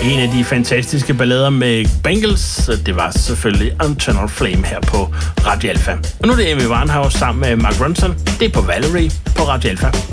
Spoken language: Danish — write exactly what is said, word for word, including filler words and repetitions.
En af de fantastiske ballader med Bangles, det var selvfølgelig Eternal Flame her på Radio Alpha. Og nu er det Amy Winehouse sammen med Mark Ronson. Det er på Valerie på Radio Alpha.